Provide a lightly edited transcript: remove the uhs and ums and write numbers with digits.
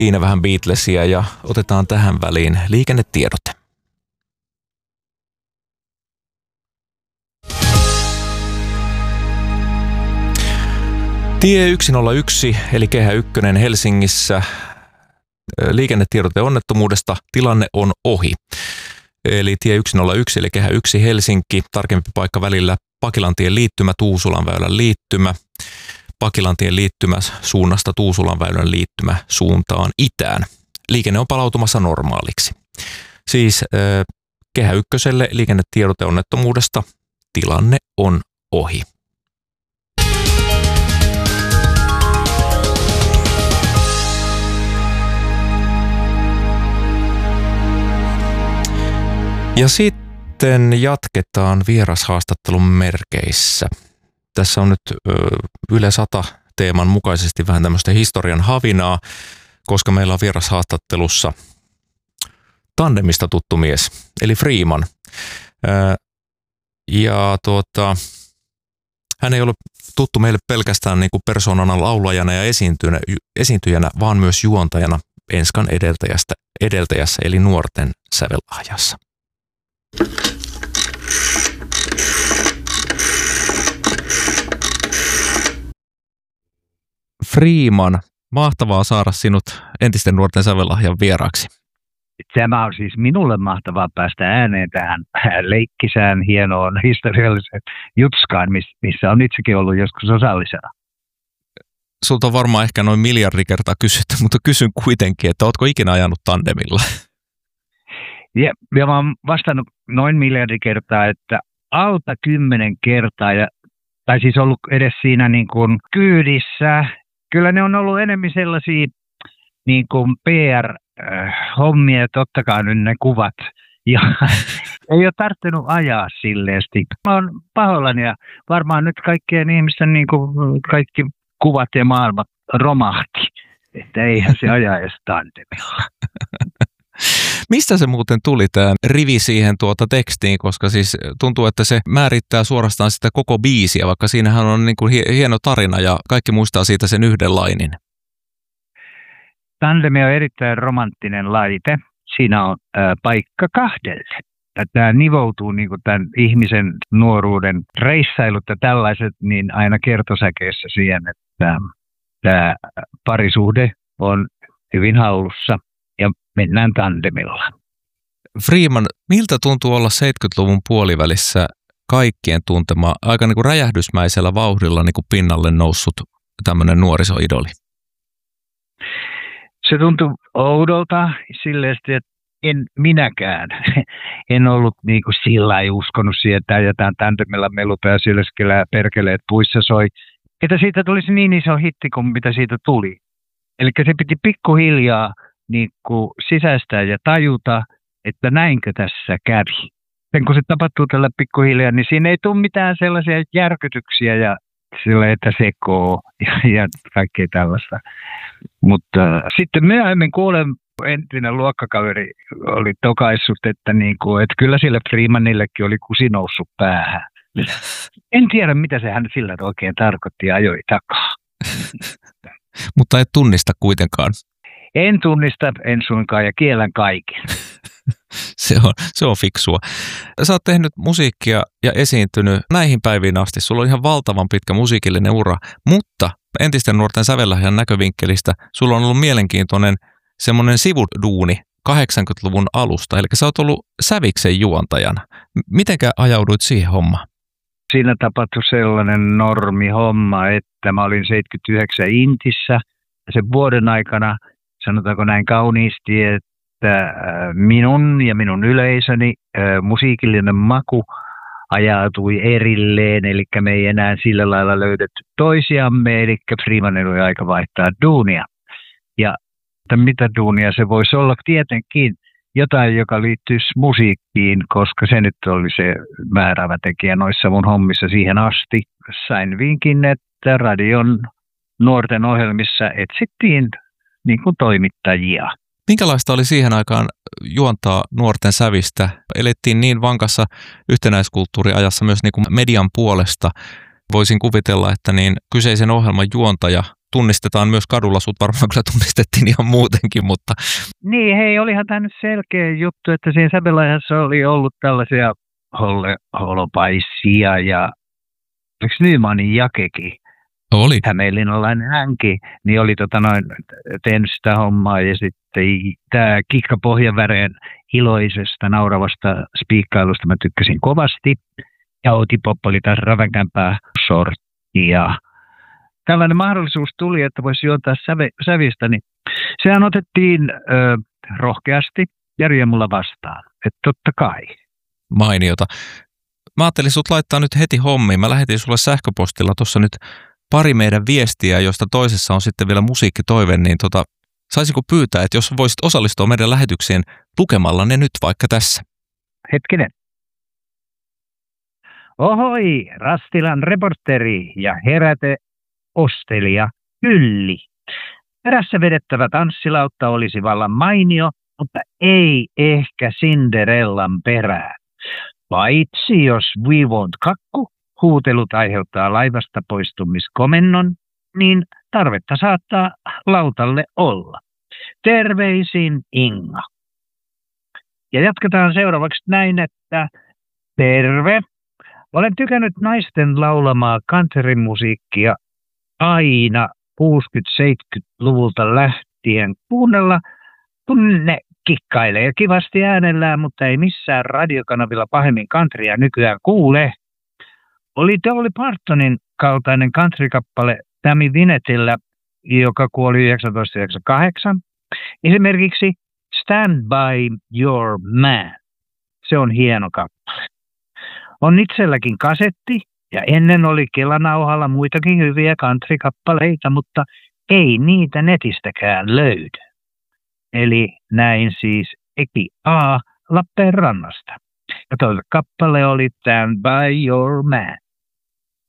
Siinä vähän Beatlesia ja otetaan tähän väliin liikennetiedote. Tie 101 eli Kehä 1 Helsingissä. Liikennetiedote onnettomuudesta. Tilanne on ohi. Eli tie 101 eli Kehä 1 Helsinki. Tarkempi paikka välillä Pakilantien liittymä, Tuusulanväylän liittymä. Pakilantien liittymä suunnasta Tuusulanväylän liittymä suuntaan itään. Liikenne on palautumassa normaaliksi. Siis Kehä 1 liikennetiedote onnettomuudesta. Tilanne on ohi. Ja sitten jatketaan vierashaastattelun merkeissä. Tässä on nyt Yle 100 teeman mukaisesti vähän tämmöistä historian havinaa, koska meillä on vierashaastattelussa tandemista tuttu mies, eli Freeman. Hän ei ole tuttu meille pelkästään niin kuin persoonana laulajana ja esiintyjänä, vaan myös juontajana Enskan edeltäjässä eli Nuorten sävellahjassa. Freeman, mahtavaa saada sinut entisten Nuorten sävellahjan vieraaksi. Tämä on siis minulle mahtavaa päästä ääneen tähän leikkisään, hienoon, historialliseen jutskaan, missä on itsekin ollut joskus osallisena. Sulta on varmaan ehkä noin 1 miljardi kertaa kysytty, mutta kysyn kuitenkin, että ootko ikinä ajanut tandemilla? Ja mä oon vastannut noin 1 miljardi kertaa, että alta 10 kertaa, tai siis ollut edes siinä niin kuin kyydissä. Kyllä ne on ollut enemmän sellaisia niin kuin PR-hommia, että ottakaa nyt ne kuvat. Ja ei ole tarvinnut ajaa silleesti. Mä oon pahoillani ja varmaan nyt kaikkien ihmisten niin kuin kaikki kuvat ja maailmat romahti. Että eihän se aja edes tandemilla. Mistä se muuten tuli tämä rivi siihen tekstiin, koska siis tuntuu, että se määrittää suorastaan sitä koko biisiä, vaikka siinähän on niin kuin hieno tarina ja kaikki muistaa siitä sen yhden lainin. Tandemi on erittäin romanttinen laite. Siinä on paikka 2. Tämä nivoutuu niin kuin tämän ihmisen nuoruuden reissailut ja tällaiset niin aina kertosäkeessä siihen, että tämä parisuhde on hyvin hallussa. Ja mennään tandemilla. Freeman, miltä tuntuu olla 70-luvun puolivälissä kaikkien tuntema, aika niin kuin räjähdysmäisellä vauhdilla niin kuin pinnalle noussut tämmöinen nuorisoidoli? Se tuntui oudolta silleen, että en minäkään. En ollut niin kuin sillä lailla uskonut siihen, että jotain tandemilla meluta ja sylskellä perkeleet puissa soi. Että siitä tulisi niin iso hitti kuin mitä siitä tuli. Eli se piti pikkuhiljaa niin kuin sisäistää ja tajuta, että näinkö tässä kävi. Sen kun se tapahtuu tällä pikkuhiljaa, niin siinä ei tule mitään sellaisia järkytyksiä ja sillä, että sekoo ja kaikkea tällaista. Mutta sitten myöhemmin kuulen, entinen luokkakaveri oli tokaissut, että kyllä sille Freemanillekin oli kusi noussut päähän. En tiedä, mitä se hän sillä oikein tarkoitti ja ajoi takaa. Mutta et tunnista kuitenkaan. En tunnista, en suinkaan ja kiellän kaiken. Se on fiksua. Sä oot tehnyt musiikkia ja esiintynyt näihin päiviin asti. Sulla on ihan valtavan pitkä musiikillinen ura, mutta entisten Nuorten sävellahjan näkövinkkelistä sulla on ollut mielenkiintoinen semmoinen sivuduuni 80-luvun alusta. Eli sä oot ollut Säviksen juontajana. Mitenkä ajauduit siihen hommaan? Siinä tapahtui sellainen normihomma, että mä olin 79 Intissä sen vuoden aikana, sanotaanko näin kauniisti, että minun ja minun yleisöni musiikillinen maku ajautui erilleen, eli me ei enää sillä lailla löydetty toisiamme, eli Freeman oli aika vaihtaa duunia. Ja mitä duunia se voisi olla? Tietenkin jotain, joka liittyisi musiikkiin, koska se nyt oli se määräävä tekijä noissa mun hommissa siihen asti. Sain vinkin, että radion nuorten ohjelmissa etsittiin niin kuin toimittajia. Minkälaista oli siihen aikaan juontaa Nuorten sävistä? Elettiin niin vankassa yhtenäiskulttuuriajassa myös niin kuin median puolesta. Voisin kuvitella, että niin kyseisen ohjelman juontaja tunnistetaan myös kadulla, sut varmaan kyllä tunnistettiin ihan muutenkin, mutta... Niin, hei, olihan tämä nyt selkeä juttu, että siinä Sävelaihassa oli ollut tällaisia holopaisia ja yksi Nymanin Jakekin. Oli. Hämeenlinnalainen hänkin, niin oli tehnyt sitä hommaa ja sitten tämä Kikka Pohjanväreen iloisesta nauravasta spiikkailusta mä tykkäsin kovasti. Ja Outi Pop oli taas räväkämpää sorttia. Tällainen mahdollisuus tuli, että voisi juontaa sävistä, niin sehän otettiin rohkeasti ja riemulla vastaan. Että totta kai. Mainiota. Mä ajattelin sut laittaa nyt heti hommiin. Mä lähetin sulle sähköpostilla tuossa nyt pari meidän viestiä, josta toisessa on sitten vielä musiikkitoive, niin saisinko pyytää, että jos voisit osallistua meidän lähetykseen lukemalla ne nyt vaikka tässä? Hetkinen. Ohoi, Rastilan reporteri ja heräte ostelija Ylli. Perässä vedettävä tanssilautta olisi vallan mainio, mutta ei ehkä Cinderellan perään. Paitsi jos We Won't kakku huutelut aiheuttaa laivasta poistumiskomennon, niin tarvetta saattaa lautalle olla. Terveisin Inga. Ja jatketaan seuraavaksi näin, että terve. Olen tykännyt naisten laulamaa countrymusiikkia aina 60-70-luvulta lähtien kuunnella, kun ne kikkailee kivasti äänellään, mutta ei missään radiokanavilla pahemmin countrya nykyään kuule. Oli Dolly Partonin kaltainen countrykappale Tammy Wynetillä, joka kuoli 1998. Esimerkiksi Stand by Your Man. Se on hieno kappale. On itselläkin kasetti ja ennen oli kelanauhalla muitakin hyviä countrykappaleita, mutta ei niitä netistäkään löydy. Eli näin siis Eki A. Lappeenrannasta. Ja toinen kappale oli Stand by Your Man.